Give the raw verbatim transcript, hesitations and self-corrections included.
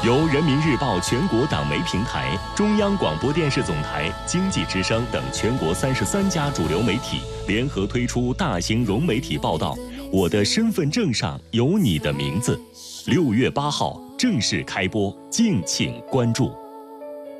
由人民日报全国党媒平台、中央广播电视总台、经济之声等全国三十三家主流媒体联合推出大型融媒体报道《我的身份证上有你的名字》，六月八号正式开播，敬请关注。